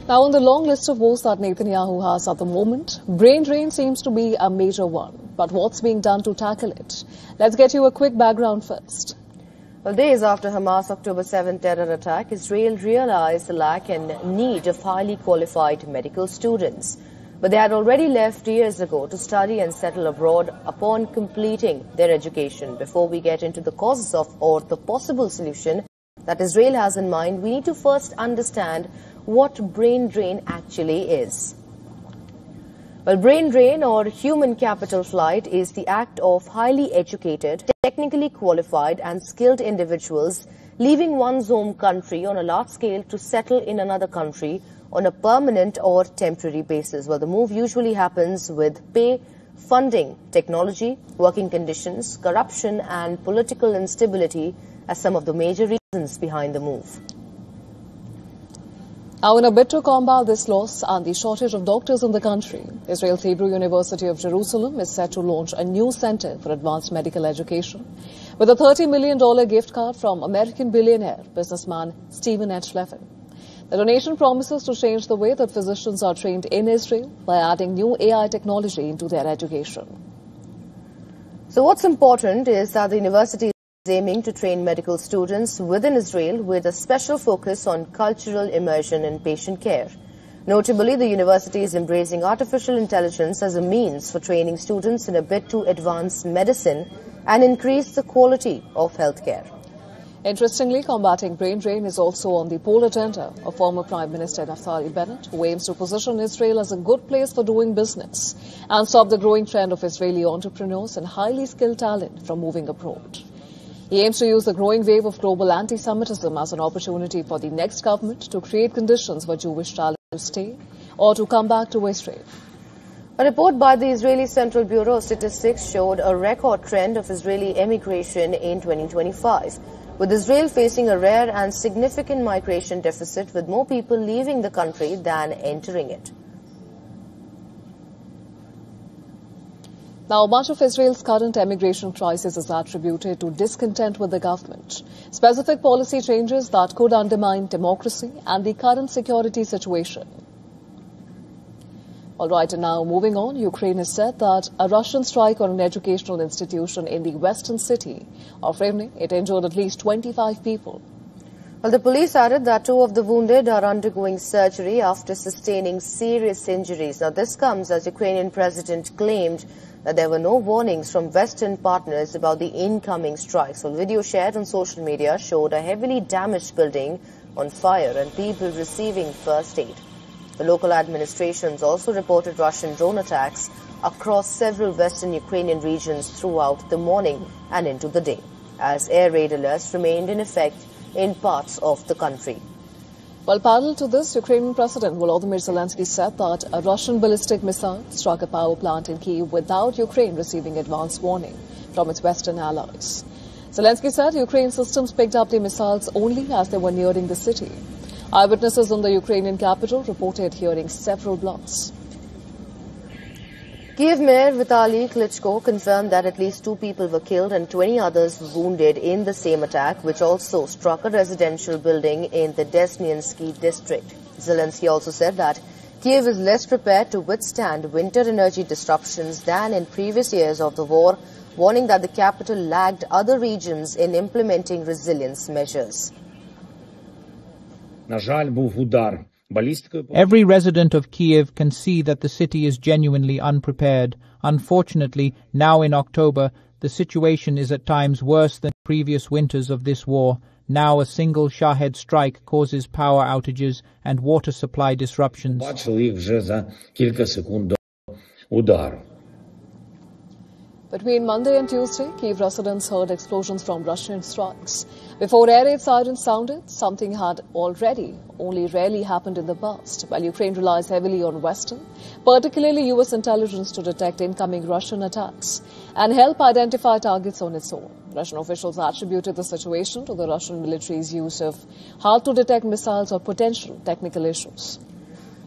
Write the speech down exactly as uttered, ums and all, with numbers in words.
Now, on the long list of woes that Netanyahu has at the moment, brain drain seems to be a major one. But what's being done to tackle it? Let's get you a quick background first. Well, days after Hamas' October seventh terror attack, Israel realized the lack and need of highly qualified medical students. But they had already left years ago to study and settle abroad upon completing their education. Before we get into the causes of or the possible solution that Israel has in mind, we need to first understand what brain drain actually is. Well, brain drain or human capital flight is the act of highly educated, technically qualified and skilled individuals leaving one's home country on a large scale to settle in another country on a permanent or temporary basis. Well, the move usually happens with pay, funding, technology, working conditions, corruption and political instability as some of the major reasons behind the move. Now, in a bid to combat this loss and the shortage of doctors in the country, Israel's Hebrew University of Jerusalem is set to launch a new center for advanced medical education with a thirty million dollars gift card from American billionaire businessman Steven H. Levin. The donation promises to change the way that physicians are trained in Israel by adding new A I technology into their education. So what's important is that the university is aiming to train medical students within Israel with a special focus on cultural immersion in patient care. Notably, the university is embracing artificial intelligence as a means for training students in a bid to advance medicine and increase the quality of healthcare. Interestingly, combating brain drain is also on the poll agenda of former Prime Minister Naftali Bennett, who aims to position Israel as a good place for doing business and stop the growing trend of Israeli entrepreneurs and highly skilled talent from moving abroad. He aims to use the growing wave of global anti-Semitism as an opportunity for the next government to create conditions for Jewish talent to stay or to come back to Israel. A report by the Israeli Central Bureau of Statistics showed a record trend of Israeli emigration in twenty twenty-five, with Israel facing a rare and significant migration deficit with more people leaving the country than entering it. Now, much of Israel's current emigration crisis is attributed to discontent with the government, specific policy changes that could undermine democracy and the current security situation. All right, and now moving on, Ukraine has said that a Russian strike on an educational institution in the western city of Rivne, it injured at least twenty-five people. Well, the police added that two of the wounded are undergoing surgery after sustaining serious injuries. Now, this comes as Ukrainian president claimed that there were no warnings from Western partners about the incoming strikes. Well, video shared on social media showed a heavily damaged building on fire and people receiving first aid. The local administrations also reported Russian drone attacks across several western Ukrainian regions throughout the morning and into the day, as air raid alerts remained in effect in parts of the country. Well, parallel to this, Ukrainian President Volodymyr Zelensky said that a Russian ballistic missile struck a power plant in Kyiv without Ukraine receiving advance warning from its Western allies. Zelensky said Ukraine systems picked up the missiles only as they were nearing the city. Eyewitnesses in the Ukrainian capital reported hearing several blasts. Kyiv Mayor Vitaly Klitschko confirmed that at least two people were killed and twenty others wounded in the same attack, which also struck a residential building in the Desnyansky district. Zelensky also said that Kyiv is less prepared to withstand winter energy disruptions than in previous years of the war, warning that the capital lagged other regions in implementing resilience measures. Every resident of Kyiv can see that the city is genuinely unprepared. Unfortunately, now in October, the situation is at times worse than previous winters of this war. Now a single Shahed strike causes power outages and water supply disruptions. Between Monday and Tuesday, Kyiv residents heard explosions from Russian strikes. Before air raid sirens sounded, something had already, only rarely happened in the past, while Ukraine relies heavily on Western, particularly U S intelligence to detect incoming Russian attacks and help identify targets on its own. Russian officials attributed the situation to the Russian military's use of hard-to-detect missiles or potential technical issues.